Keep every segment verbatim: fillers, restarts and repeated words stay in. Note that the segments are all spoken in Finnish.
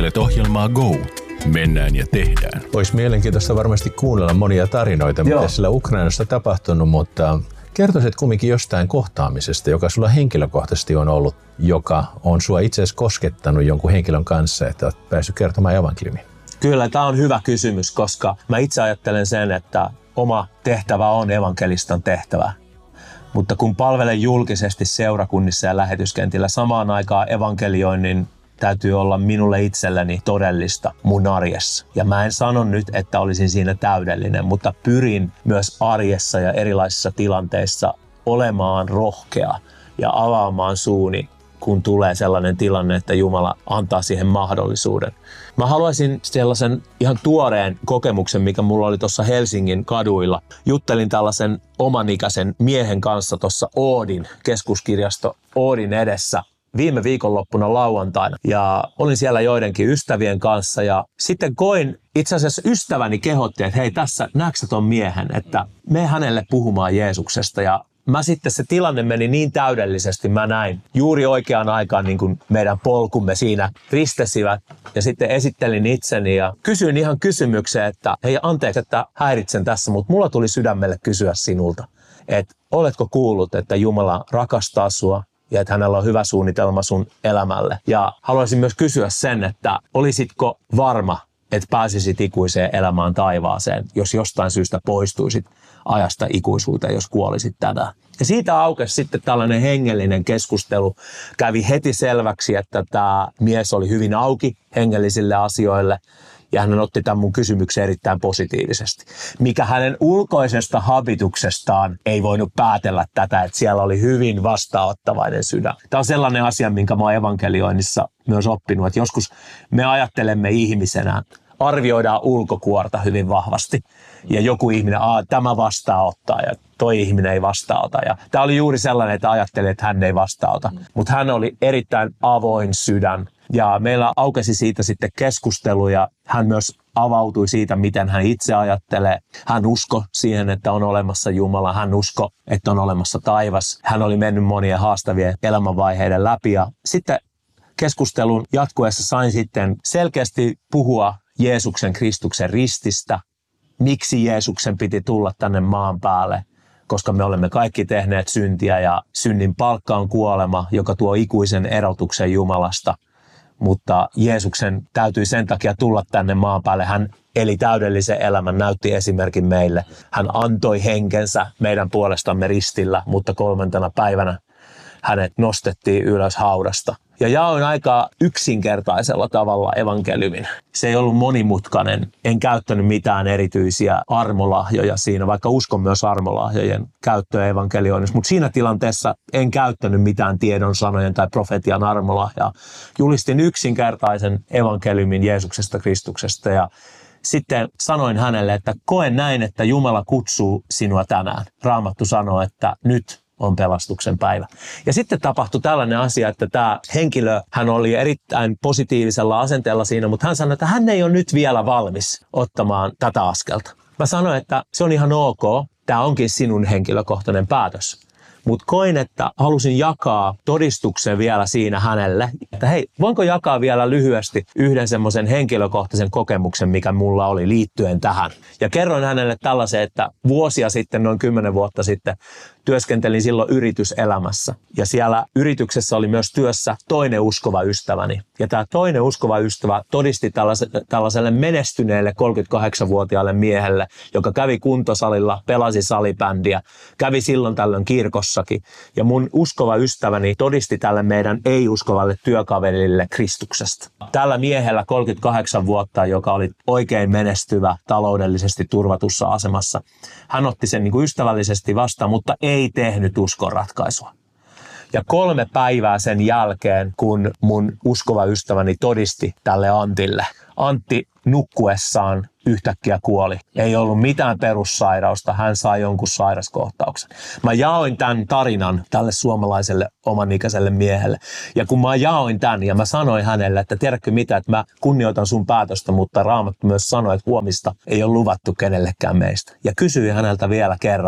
Kuuntelet ohjelmaa Go. Mennään ja tehdään. Olisi mielenkiintoista varmasti kuunnella monia tarinoita, Joo. mitä sillä Ukrainassa tapahtunut, mutta kertoisit kumminkin jostain kohtaamisesta, joka sulla henkilökohtaisesti on ollut, joka on sua itse asiassa koskettanut jonkun henkilön kanssa, että olet päässyt kertomaan evankeliumin. Kyllä, tämä on hyvä kysymys, koska mä itse ajattelen sen, että oma tehtävä on evankelistan tehtävä. Mutta kun palvelen julkisesti seurakunnissa ja lähetyskentillä samaan aikaan evankelioinnin täytyy olla minulle itselleni todellista mun arjessa. Ja mä en sano nyt, että olisin siinä täydellinen, mutta pyrin myös arjessa ja erilaisissa tilanteissa olemaan rohkea ja avaamaan suuni, kun tulee sellainen tilanne, että Jumala antaa siihen mahdollisuuden. Mä haluaisin sellaisen ihan tuoreen kokemuksen, mikä mulla oli tuossa Helsingin kaduilla. Juttelin tällaisen omanikäisen miehen kanssa tuossa Oodin, keskuskirjasto Oodin edessä viime viikonloppuna lauantaina. Ja olin siellä joidenkin ystävien kanssa ja sitten koin, itse asiassa ystäväni kehotti, että hei tässä, näetkö sä ton miehen, että mene hänelle puhumaan Jeesuksesta. Ja mä sitten se tilanne meni niin täydellisesti, mä näin juuri oikeaan aikaan niin kuin meidän polkumme siinä ristesivät ja sitten esittelin itseni ja kysyin ihan kysymyksen, että hei anteeksi, että häiritsen tässä, mutta mulla tuli sydämelle kysyä sinulta, että oletko kuullut, että Jumala rakastaa sua ja että hänellä on hyvä suunnitelma sun elämälle. Ja haluaisin myös kysyä sen, että olisitko varma, että pääsisit ikuiseen elämään taivaaseen, jos jostain syystä poistuisit ajasta ikuisuuteen, jos kuolisit tänään. Ja siitä aukesi sitten tällainen hengellinen keskustelu. Kävi heti selväksi, että tämä mies oli hyvin auki hengellisille asioille ja hän otti tämän mun kysymyksen erittäin positiivisesti. Mikä hänen ulkoisesta habituksestaan ei voinut päätellä tätä, että siellä oli hyvin vastaanottavainen sydän. Tämä on sellainen asia, minkä mä oon evankelioinnissa myös oppinut, että joskus me ajattelemme ihmisenä, arvioidaan ulkokuorta hyvin vahvasti. Ja joku ihminen, aa, tämä vastaanottaa ja toi ihminen ei vastaanota. Ja tämä oli juuri sellainen, että ajattelin, että hän ei vastaanota. Mutta hän oli erittäin avoin sydän. Ja meillä aukesi siitä sitten keskustelu ja hän myös avautui siitä, miten hän itse ajattelee. Hän uskoi siihen, että on olemassa Jumala. Hän uskoi, että on olemassa taivas. Hän oli mennyt monien haastavien elämänvaiheiden läpi. Ja sitten keskustelun jatkuessa sain sitten selkeästi puhua Jeesuksen Kristuksen rististä. Miksi Jeesuksen piti tulla tänne maan päälle? Koska me olemme kaikki tehneet syntiä ja synnin palkka on kuolema, joka tuo ikuisen erotuksen Jumalasta. Mutta Jeesuksen täytyi sen takia tulla tänne maan päälle. Hän eli täydellisen elämän, näytti esimerkin meille. Hän antoi henkensä meidän puolestamme ristillä, mutta kolmantena päivänä hänet nostettiin ylös haudasta. Ja jaoin aika yksinkertaisella tavalla evankeliumin. Se ei ollut monimutkainen. En käyttänyt mitään erityisiä armolahjoja siinä, vaikka uskon myös armolahjojen käyttöä evankelioinnissa. Mutta siinä tilanteessa en käyttänyt mitään tiedon sanojen tai profetian armolahjaa. Julistin yksinkertaisen evankeliumin Jeesuksesta Kristuksesta ja sitten sanoin hänelle, että koen näin, että Jumala kutsuu sinua tänään. Raamattu sanoo, että nyt on pelastuksen päivä. Ja sitten tapahtui tällainen asia, että tämä henkilö, hän oli erittäin positiivisella asenteella siinä, mutta hän sanoi, että hän ei ole nyt vielä valmis ottamaan tätä askelta. Mä sanoin, että se on ihan ok, tämä onkin sinun henkilökohtainen päätös. Mutta koin, että halusin jakaa todistuksen vielä siinä hänelle, että hei, voinko jakaa vielä lyhyesti yhden semmoisen henkilökohtaisen kokemuksen, mikä mulla oli liittyen tähän. Ja kerroin hänelle tällaisen, että vuosia sitten, noin kymmenen vuotta sitten, työskentelin silloin yrityselämässä. Ja siellä yrityksessä oli myös työssä toinen uskova ystäväni. Ja tämä toinen uskova ystävä todisti tällaiselle menestyneelle kolmekymmentäkahdeksanvuotiaalle miehelle, joka kävi kuntosalilla, pelasi salibändiä, kävi silloin tällöin kirkossakin. Ja mun uskova ystäväni todisti tälle meidän ei-uskovalle työkaverille Kristuksesta. Tällä miehellä kolmekymmentäkahdeksan vuotta, joka oli oikein menestyvä, taloudellisesti turvatussa asemassa, hän otti sen niin kuin ystävällisesti vastaan, mutta ei tehnyt uskonratkaisua. Ja kolme päivää sen jälkeen, kun mun uskova ystäväni todisti tälle Antille, Antti nukkuessaan yhtäkkiä kuoli. Ei ollut mitään perussairausta, hän sai jonkun sairaskohtauksen. Mä jaoin tämän tarinan tälle suomalaiselle omanikäiselle miehelle. Ja kun mä jaoin tämän ja mä sanoin hänelle, että tiedätkö mitä, että mä kunnioitan sun päätöstä, mutta Raamattu myös sanoi, että huomista ei ole luvattu kenellekään meistä. Ja kysyin häneltä vielä kerran,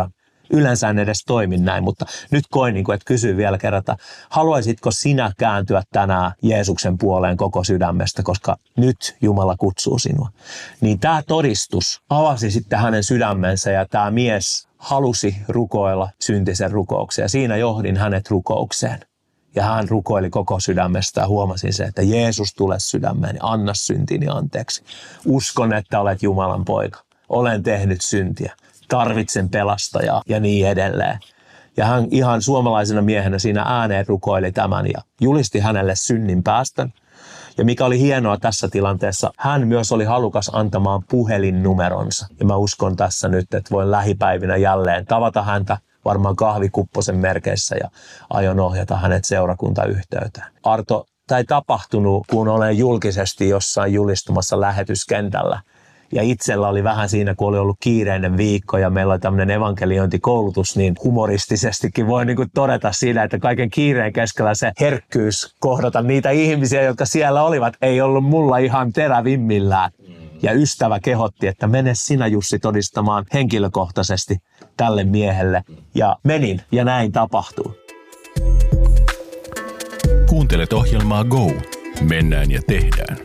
Yleensä en edes toimi näin, mutta nyt koin, niin kuin, että kysyin vielä kerran, että haluaisitko sinä kääntyä tänään Jeesuksen puoleen koko sydämestä, koska nyt Jumala kutsuu sinua. Niin tämä todistus avasi sitten hänen sydämensä ja tämä mies halusi rukoilla syntisen rukouksen ja siinä johdin hänet rukoukseen. Ja hän rukoili koko sydämestä ja huomasin se, että Jeesus tule sydämeen, anna syntini anteeksi. Uskon, että olet Jumalan poika. Olen tehnyt syntiä. Tarvitsen pelastajaa ja niin edelleen. Ja hän ihan suomalaisena miehenä siinä ääneen rukoili tämän ja julisti hänelle synnin päästön. Ja mikä oli hienoa tässä tilanteessa, hän myös oli halukas antamaan puhelinnumeronsa. Ja mä uskon tässä nyt, että voin lähipäivinä jälleen tavata häntä varmaan kahvikupposen merkeissä ja aion ohjata hänet seurakuntayhteyteen. Arto, tämä ei tapahtunut, kun olen julkisesti jossain julistumassa lähetyskentällä. Ja itsellä oli vähän siinä, kun oli ollut kiireinen viikko ja meillä oli tämmöinen evankeliointikoulutus, niin humoristisestikin voi niin kuin todeta siinä, että kaiken kiireen keskellä se herkkyys kohdata niitä ihmisiä, jotka siellä olivat, ei ollut mulla ihan terävimmillään. Ja ystävä kehotti, että mene sinä Jussi todistamaan henkilökohtaisesti tälle miehelle. Ja menin ja näin tapahtuu. Kuuntelet ohjelmaa Go. Mennään ja tehdään.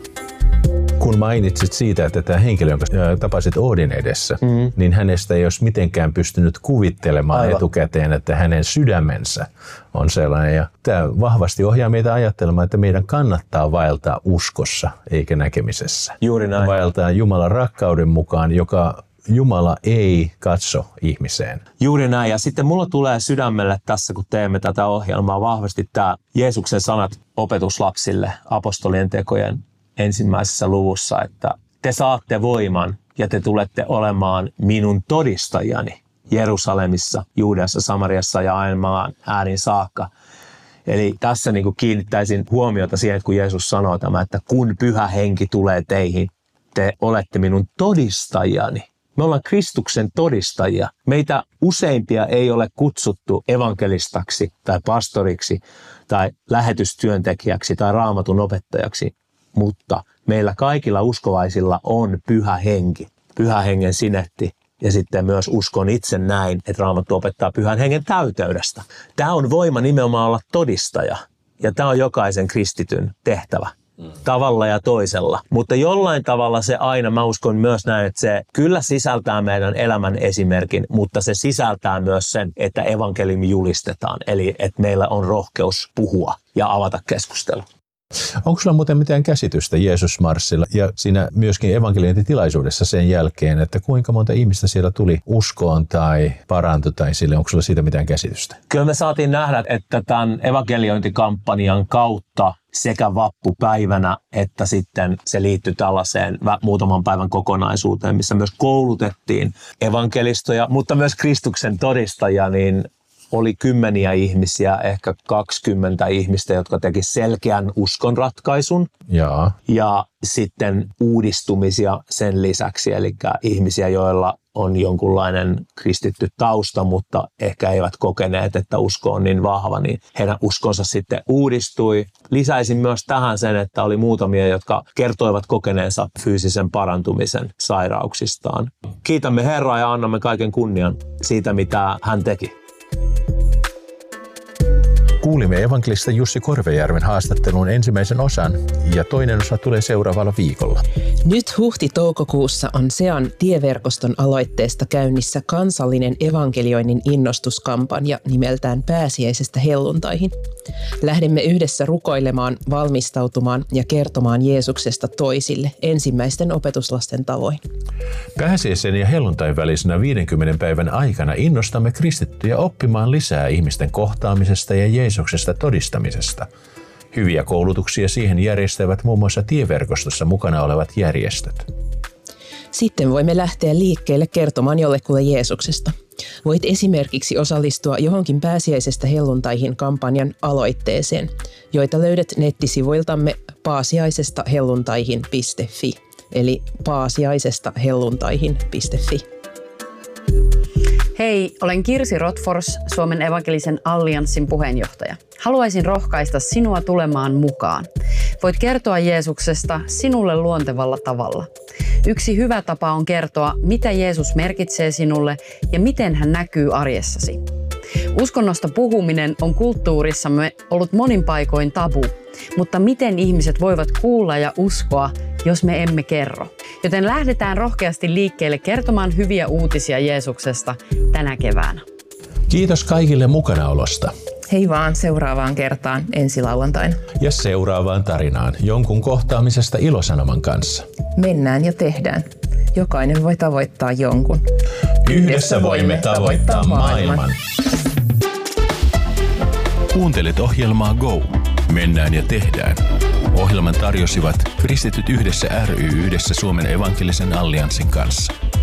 Kun mainitsit siitä, että tämä henkilö, jonka tapasit Oodin edessä, mm. niin hänestä ei olisi mitenkään pystynyt kuvittelemaan Aivan. etukäteen, että hänen sydämensä on sellainen. Ja tämä vahvasti ohjaa meitä ajattelemaan, että meidän kannattaa vaeltaa uskossa eikä näkemisessä. Juuri näin. Vaeltaa Jumalan rakkauden mukaan, joka Jumala ei katso ihmiseen. Juuri näin. Ja sitten mulla tulee sydämelle tässä, kun teemme tätä ohjelmaa, vahvasti tämä Jeesuksen sanat opetuslapsille apostolien tekojen ensimmäisessä luvussa, että te saatte voiman ja te tulette olemaan minun todistajani Jerusalemissa, Juudeassa, Samariassa ja aina äärin saakka. Eli tässä niin kuin kiinnittäisin huomiota siihen, että kun Jeesus sanoo tämä, että kun Pyhä Henki tulee teihin, te olette minun todistajani. Me ollaan Kristuksen todistajia. Meitä useimpia ei ole kutsuttu evankelistaksi tai pastoriksi tai lähetystyöntekijäksi tai raamatun opettajaksi. Mutta meillä kaikilla uskovaisilla on Pyhä Henki, Pyhä Hengen sinetti ja sitten myös uskon itse näin, että Raamattu opettaa Pyhän Hengen täyteydestä. Tämä on voima nimenomaan olla todistaja ja tämä on jokaisen kristityn tehtävä tavalla ja toisella. Mutta jollain tavalla se aina, mä uskon myös näin, että se kyllä sisältää meidän elämän esimerkin, mutta se sisältää myös sen, että evankeliumi julistetaan. Eli että meillä on rohkeus puhua ja avata keskustelu. Onko sulla muuten mitään käsitystä Jeesus-marssilla ja siinä myöskin evankeliointitilaisuudessa sen jälkeen, että kuinka monta ihmistä siellä tuli uskoon tai parantui tai sille? Onko sulla siitä mitään käsitystä? Kyllä me saatiin nähdä, että tämän evankeliointikampanjan kautta sekä vappupäivänä että sitten se liittyi tällaiseen muutaman päivän kokonaisuuteen, missä myös koulutettiin evankelistoja, mutta myös Kristuksen todistajia, niin oli kymmeniä ihmisiä, ehkä kaksikymmentä ihmistä, jotka teki selkeän uskonratkaisun. Jaa. Ja sitten uudistumisia sen lisäksi, eli ihmisiä, joilla on jonkunlainen kristitty tausta, mutta ehkä eivät kokeneet, että usko on niin vahva, niin heidän uskonsa sitten uudistui. Lisäisin myös tähän sen, että oli muutamia, jotka kertoivat kokeneensa fyysisen parantumisen sairauksistaan. Kiitämme Herraa ja annamme kaiken kunnian siitä, mitä hän teki. Kuulimme evankelista Jussi Korvejärven haastattelun ensimmäisen osan ja toinen osa tulee seuraavalla viikolla. Nyt huhti-toukokuussa on Sean tieverkoston aloitteesta käynnissä kansallinen evankelioinnin innostuskampanja nimeltään Pääsiäisestä helluntaihin. Lähdemme yhdessä rukoilemaan, valmistautumaan ja kertomaan Jeesuksesta toisille ensimmäisten opetuslasten tavoin. Pääsiäisen ja helluntain välisenä viidenkymmenen päivän aikana innostamme kristittyjä oppimaan lisää ihmisten kohtaamisesta ja Jeesuksesta todistamisesta. Hyviä koulutuksia siihen järjestävät muun muassa tieverkostossa mukana olevat järjestöt. Sitten voimme lähteä liikkeelle kertomaan jollekulle Jeesuksesta. Voit esimerkiksi osallistua johonkin Pääsiäisestä helluntaihin kampanjan aloitteeseen, joita löydät nettisivuiltamme paasiaisestahelluntaihin piste fi, eli paasiaisestahelluntaihin piste fi. Hei, olen Kirsi Rotfors, Suomen evankelisen allianssin puheenjohtaja. Haluaisin rohkaista sinua tulemaan mukaan. Voit kertoa Jeesuksesta sinulle luontevalla tavalla. Yksi hyvä tapa on kertoa, mitä Jeesus merkitsee sinulle ja miten hän näkyy arjessasi. Uskonnosta puhuminen on kulttuurissamme ollut monin paikoin tabu, mutta miten ihmiset voivat kuulla ja uskoa, jos me emme kerro? Joten lähdetään rohkeasti liikkeelle kertomaan hyviä uutisia Jeesuksesta tänä keväänä. Kiitos kaikille mukanaolosta. Hei vaan seuraavaan kertaan ensi lauantaina. Ja seuraavaan tarinaan jonkun kohtaamisesta Ilosanoman kanssa. Mennään ja tehdään. Jokainen voi tavoittaa jonkun. Yhdessä voimme tavoittaa maailman. Kuuntelet ohjelmaa Go. Mennään ja tehdään. Ohjelman tarjosivat Kristityt yhdessä ry yhdessä Suomen evankelisen allianssin kanssa.